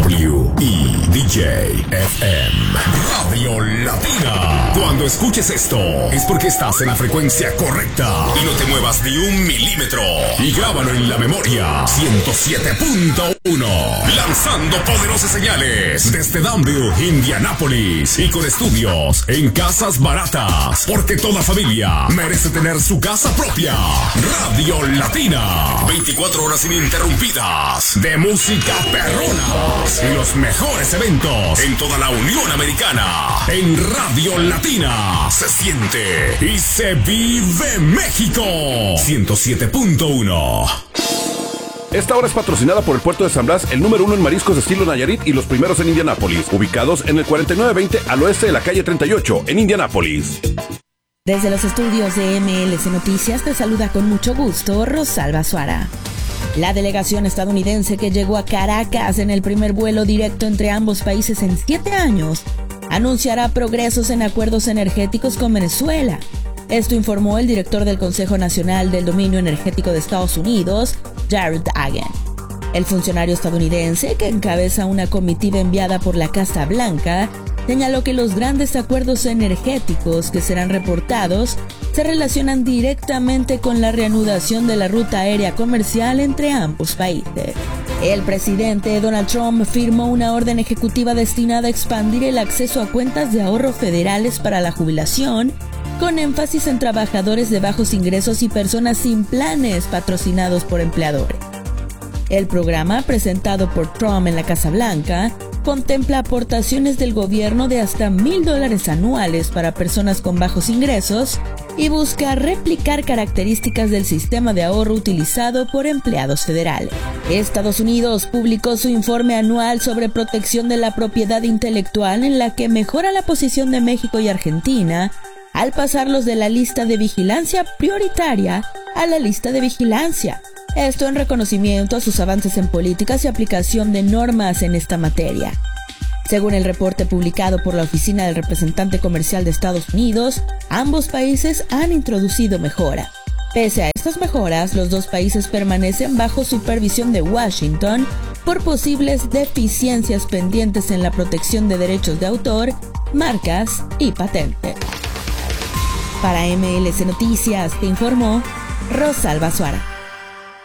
W y DJ FM Radio Latina. Cuando escuches esto es porque estás en la frecuencia correcta y no te muevas ni un milímetro. Y grábalo en la memoria. 107.1. Lanzando poderosas señales desde Danville, Indianápolis, y con estudios en casas baratas, porque toda familia merece tener su casa propia. Radio Latina, 24 horas ininterrumpidas de música perrona y los mejores eventos en toda la Unión Americana. En Radio Latina se siente y se vive México. 107.1. Esta hora es patrocinada por el Puerto de San Blas, el número 1 en mariscos de estilo Nayarit y los primeros en Indianápolis, ubicados en el 4920 al oeste de la calle 38, en Indianápolis. Desde los estudios de MLC Noticias te saluda con mucho gusto Rosalba Suara. La delegación estadounidense que llegó a Caracas en el primer vuelo directo entre ambos países en 7 años anunciará progresos en acuerdos energéticos con Venezuela. Esto informó el director del Consejo Nacional del Dominio Energético de Estados Unidos, Jared Hagen. El funcionario estadounidense, que encabeza una comitiva enviada por la Casa Blanca, señaló que los grandes acuerdos energéticos que serán reportados se relacionan directamente con la reanudación de la ruta aérea comercial entre ambos países. El presidente Donald Trump firmó una orden ejecutiva destinada a expandir el acceso a cuentas de ahorro federales para la jubilación, con énfasis en trabajadores de bajos ingresos y personas sin planes patrocinados por empleadores. El programa, presentado por Trump en la Casa Blanca, contempla aportaciones del gobierno de hasta $1,000 anuales para personas con bajos ingresos y busca replicar características del sistema de ahorro utilizado por empleados federales. Estados Unidos publicó su informe anual sobre protección de la propiedad intelectual, en la que mejora la posición de México y Argentina al pasarlos de la lista de vigilancia prioritaria a la lista de vigilancia. Esto en reconocimiento a sus avances en políticas y aplicación de normas en esta materia. Según el reporte publicado por la Oficina del Representante Comercial de Estados Unidos, ambos países han introducido mejoras. Pese a estas mejoras, los dos países permanecen bajo supervisión de Washington por posibles deficiencias pendientes en la protección de derechos de autor, marcas y patentes. Para MLC Noticias te informó Rosalba Suara.